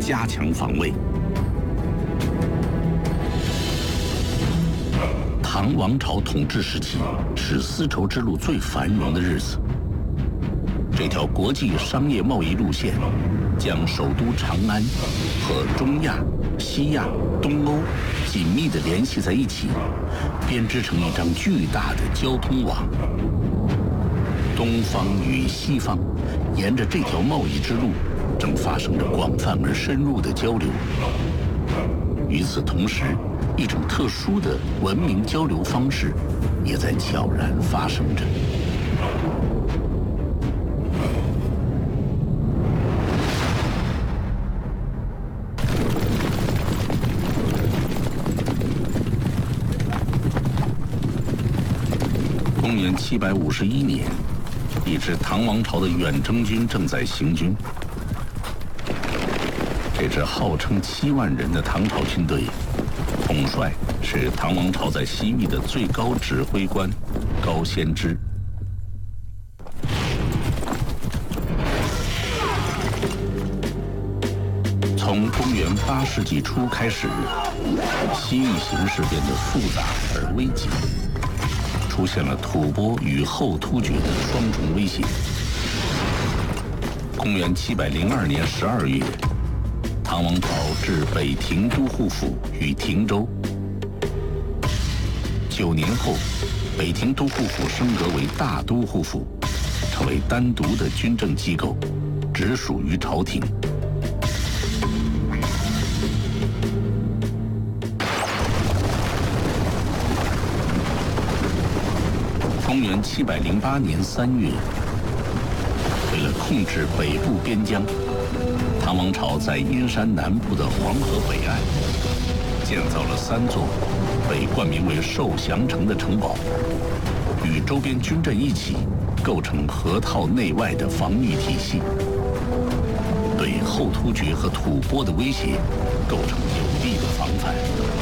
加强防卫。唐王朝统治时期是丝绸之路最繁荣的日子。这条国际商业贸易路线将首都长安和中亚、西亚、东欧紧密地联系在一起，编织成一张巨大的交通网。东方与西方沿着这条贸易之路正发生着广泛而深入的交流。与此同时，一种特殊的文明交流方式也在悄然发生着。公元751年，一支唐王朝的远征军正在行军。这支号称7万人的唐朝军队，统帅是唐王朝在西域的最高指挥官高仙芝。从公元8世纪初开始，西域形势变得复杂而危急，出现了吐蕃与后突厥的双重威胁。公元702年12月，唐王朝置北庭都护府于庭州。9年后，北庭都护府升格为大都护府，成为单独的军政机构，直属于朝廷。公元708年3月，为了控制北部边疆，唐王朝在阴山南部的黄河北岸建造了3座被冠名为受降城的城堡，与周边军镇一起构成河套内外的防御体系，对后突厥和吐蕃的威胁构成有力的防范。